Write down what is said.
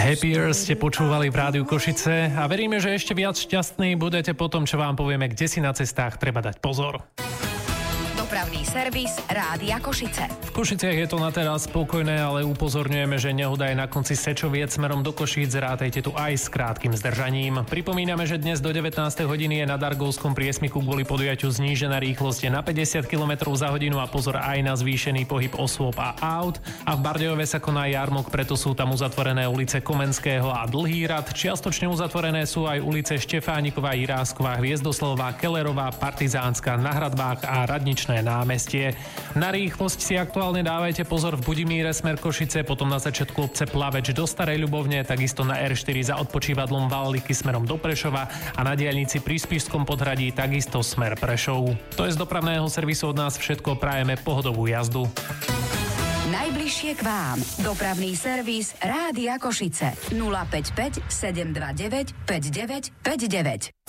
Happier ste počúvali v Rádiu Košice a veríme, že ešte viac šťastní budete po tom, čo vám povieme, kde si na cestách treba dať pozor. Dopravný servis Rádia Košice. V Košiciach je to na teraz spokojné, ale upozorňujeme, že nehoda je na konci Sečoviec smerom do Košíc, rátajte tu aj s krátkym zdržaním. Pripomíname, že dnes do 19. hodiny je na Dargovskom priesmiku kvôli podujatiu znížená rýchlosť na 50 km za hodinu a pozor aj na zvýšený pohyb osôb a aut. A v Bardejove sa koná jarmok, preto sú tam uzatvorené ulice Komenského a Dlhý rad. Čiastočne uzatvorené sú aj ulice Štefániková, Jirásková, Hviezdoslavová, Kellerová, Partizánska, na Hradbách a Radničné námestie. Na rýchlosť si aktuálne dávajte pozor v Budimíre smer Košice, potom na začiatku obce Plaveč do Starej Ľubovne, takisto na R4 za odpočívadlom Valliky smerom do Prešova a na diaľnici pri Spišskom podhradí takisto smer Prešov. To je z dopravného servisu od nás všetko, prajeme pohodovú jazdu. Najbližšie k vám. Dopravný servis Rádia Košice 055 729 5959.